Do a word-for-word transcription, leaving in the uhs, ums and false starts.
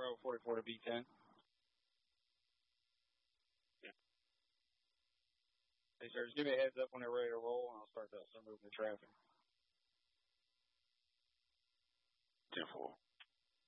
Bravo forty-four to B ten. Yeah. Hey, sir, just give me a heads up when they're ready to roll, and I'll start, the, start moving the traffic. ten four.